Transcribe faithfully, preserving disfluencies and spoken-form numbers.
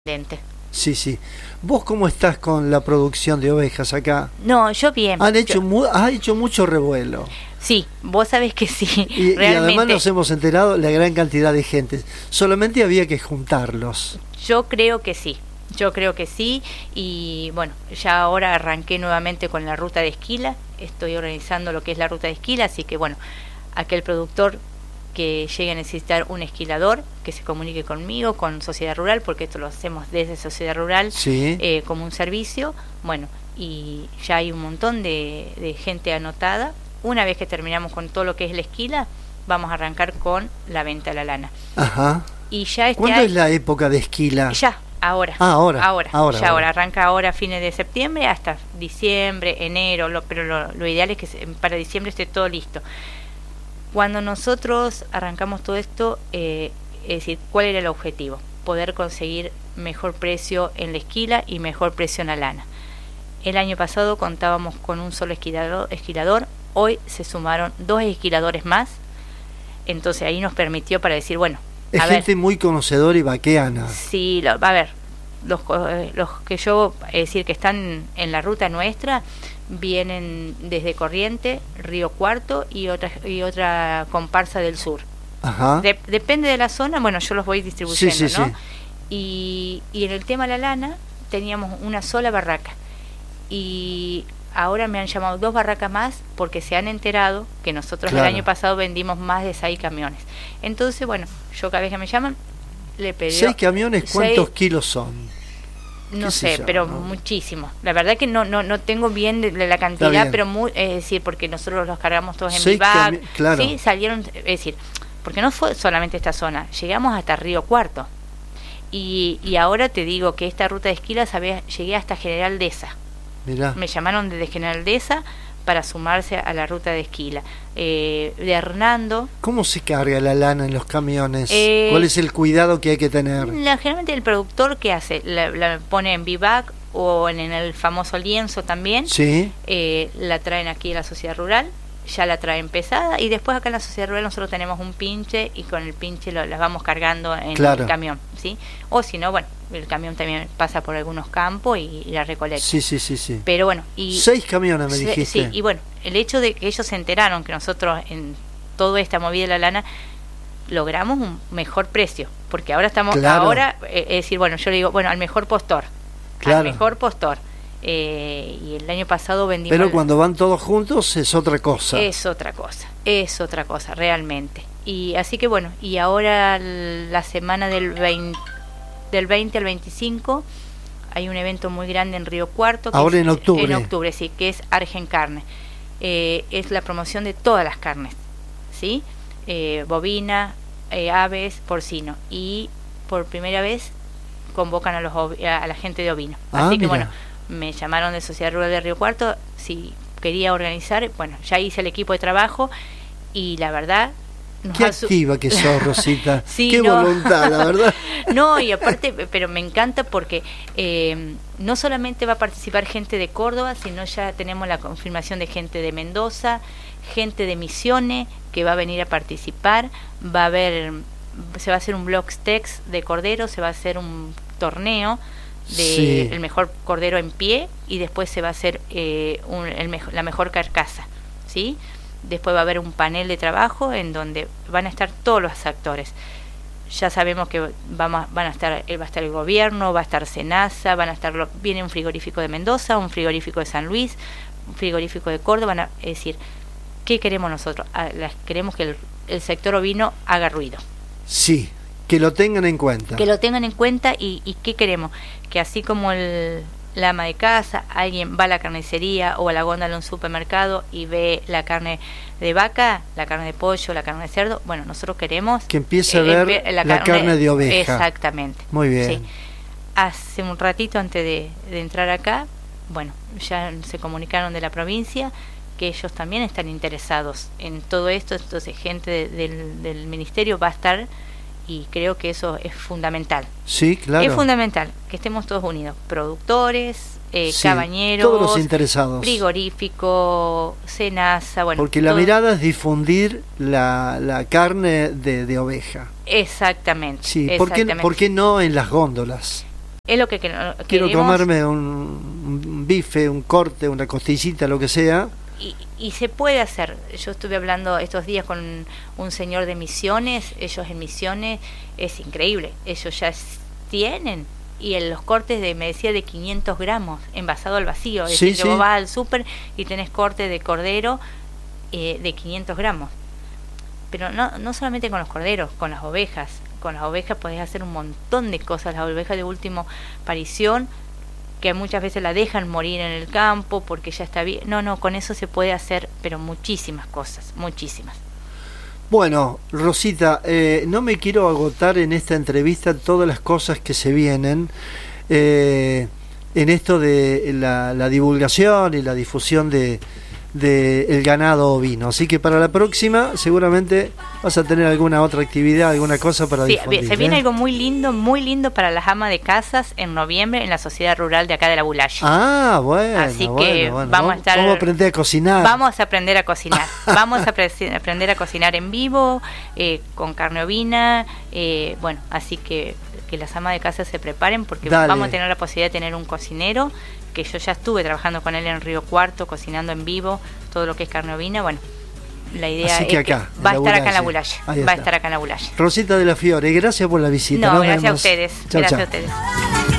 Lente. Sí, sí. ¿Vos cómo estás con la producción de ovejas acá? No, yo bien. Han hecho yo, mu ha hecho mucho revuelo. Sí, vos sabés que sí. Y, realmente, y además nos hemos enterado la gran cantidad de gente. Solamente había que juntarlos. Yo creo que sí. Yo creo que sí. Y bueno, ya ahora arranqué nuevamente con la ruta de esquila. Estoy organizando lo que es la ruta de esquila. Así que bueno, aquel productor que llegue a necesitar un esquilador, que se comunique conmigo, con Sociedad Rural, porque esto lo hacemos desde Sociedad Rural, sí. eh, como un servicio. Bueno, y ya hay un montón de, de gente anotada. Una vez que terminamos con todo lo que es la esquila, vamos a arrancar con la venta de la lana. Ajá. Y ya este ¿Cuándo año, es la época de esquila? Ya, ahora. Ah, ahora. Ahora, ahora ya ahora. ahora. Arranca ahora a fines de septiembre hasta diciembre, enero, lo, pero lo, lo ideal es que se, para diciembre esté todo listo. Cuando nosotros arrancamos todo esto, eh, es decir, ¿cuál era el objetivo? Poder conseguir mejor precio en la esquila y mejor precio en la lana. El año pasado contábamos con un solo esquilador, esquilador, hoy se sumaron dos esquiladores más, entonces ahí nos permitió para decir, bueno, es a gente ver, muy conocedora y vaqueana. Sí, lo, a ver, los, los que yo, es decir, que están en la ruta nuestra, vienen desde Corriente, Río Cuarto y otra y otra comparsa del sur. Ajá. De, depende de la zona, bueno, yo los voy distribuyendo, sí, sí, ¿no? Sí. Y, y en el tema de la lana teníamos una sola barraca y ahora me han llamado dos barracas más porque se han enterado que nosotros Claro. el año pasado vendimos más de seis camiones. Entonces, bueno, yo cada vez que me llaman le pedí ¿Seis camiones? ¿Cuántos seis, kilos son? no ¿Qué sé, sé yo? pero No. muchísimo. La verdad que no no no tengo bien de, de la Está cantidad, bien. pero muy, es decir, porque nosotros los cargamos todos en Seis vivac, cami- claro. sí, salieron, es decir, porque no fue solamente esta zona, llegamos hasta Río Cuarto. Y, y ahora te digo que esta ruta de esquila, sabés, llegué hasta General Deza. Mirá. Me llamaron desde General Deza para sumarse a la ruta de esquila. Eh, de Hernando. ¿Cómo se carga la lana en los camiones? Eh, ¿Cuál es el cuidado que hay que tener? La, generalmente el productor, ¿qué hace? La, la pone en vivac o en, en el famoso lienzo también. Sí. Eh, la traen aquí a la Sociedad Rural, ya la traen pesada y después acá en la Sociedad Rural nosotros tenemos un pinche y con el pinche lo, las vamos cargando en Claro. el camión, ¿sí? O si no, bueno, el camión también pasa por algunos campos y, y la recolecta. Sí, sí, sí, sí. Pero bueno, y Seis camiones me se- dijiste. sí, y bueno, el hecho de que ellos se enteraron que nosotros en toda esta movida de la lana logramos un mejor precio, porque ahora estamos, Claro. ahora, eh, es decir, bueno, yo le digo, bueno, al mejor postor, Claro. al mejor postor. Eh, y el año pasado vendimos... Pero cuando van todos juntos es otra cosa. Es otra cosa, es otra cosa, realmente. Y así que bueno, y ahora la semana del veinte, del veinte al veinticinco hay un evento muy grande en Río Cuarto. Que Ahora es, en octubre. En octubre, sí, que es Argen Carne. Eh, es la promoción de todas las carnes, ¿sí? Eh, bovina, eh, aves, porcino. Y por primera vez convocan a, los ovi- a la gente de ovino. Ah, Así que mira. bueno, me llamaron de Sociedad Rural de Río Cuarto si quería organizar. Bueno, ya hice el equipo de trabajo y la verdad... nos Qué ha su- activa que sos, Rosita. Sí, Qué no. voluntad, la verdad. No, y aparte, pero me encanta porque eh, no solamente va a participar gente de Córdoba, sino ya tenemos la confirmación de gente de Mendoza, gente de Misiones que va a venir a participar, va a haber, se va a hacer un Blockstex de cordero, se va a hacer un torneo de Sí. el mejor cordero en pie y después se va a hacer eh, un, el mejo- la mejor carcasa, ¿sí? Después va a haber un panel de trabajo en donde van a estar todos los actores. Ya sabemos que vamos, van a estar, va a estar el gobierno, va a estar Senasa, van a estar, lo- viene un frigorífico de Mendoza, un frigorífico de San Luis, un frigorífico de Córdoba, van a- es decir, ¿qué queremos nosotros? Ah, las- queremos que el, el sector ovino haga ruido, Sí, que lo tengan en cuenta. que lo tengan en cuenta y, y ¿qué queremos? Que así como el, la ama de casa, alguien va a la carnicería o a la góndola de un supermercado y ve la carne de vaca, la carne de pollo, la carne de cerdo, bueno, nosotros queremos Que empiece a eh, ver ve- la carne de oveja. Exactamente. Muy bien. Sí. Hace un ratito antes de, de entrar acá, bueno, ya se comunicaron de la provincia que ellos también están interesados en todo esto, entonces gente de- del, del ministerio va a estar y creo que eso es fundamental. Sí, claro. Es fundamental que estemos todos unidos, productores, eh, Sí, cabañeros, todos los interesados. frigorífico, Senasa, bueno. Porque la todo- mirada es difundir la, la carne de, de oveja. Exactamente. Sí, ¿por qué, exactamente. ¿por qué no en las góndolas? Es lo que, que quiero queremos. comerme un, un bife, un corte, una costillita, lo que sea. Y, y se puede hacer. Yo estuve hablando estos días con un señor de Misiones. Ellos en Misiones es increíble. Ellos ya tienen. Y en los cortes de, me decía, de quinientos gramos, envasado al vacío. Es sí, decir, sí. vos vas al súper y tenés corte de cordero eh, de quinientos gramos. Pero no, no solamente con los corderos, con las ovejas. Con las ovejas podés hacer un montón de cosas. Las ovejas de última aparición, que muchas veces la dejan morir en el campo porque ya está bien. No, no, con eso se puede hacer, pero muchísimas cosas, muchísimas. Bueno, Rosita, eh, no me quiero agotar en esta entrevista todas las cosas que se vienen eh, en esto de la, la divulgación y la difusión de, de el ganado ovino. Así que para la próxima seguramente vas a tener alguna otra actividad, alguna cosa para sí, difundir. Se viene ¿eh? algo muy lindo, muy lindo para las amas de casas en noviembre en la sociedad rural de acá de la Bulaye. Ah, bueno. Así bueno, que bueno. vamos a estar. Vamos a aprender a cocinar. Vamos a aprender a cocinar. Vamos a pre- aprender a cocinar en vivo, eh, con carne ovina. Eh, bueno, así que que las amas de casa se preparen porque Dale. Vamos a tener la posibilidad de tener un cocinero que yo ya estuve trabajando con él en Río Cuarto, cocinando en vivo todo lo que es carne ovina. Bueno, la idea Así es que acá, que va a estar acá en la Bulaye. Bulaye. Va a estar acá en la Bulaye. Rosita de la Fiore, gracias por la visita. No, Nos gracias vemos. a ustedes. Chau, Gracias chau. a ustedes.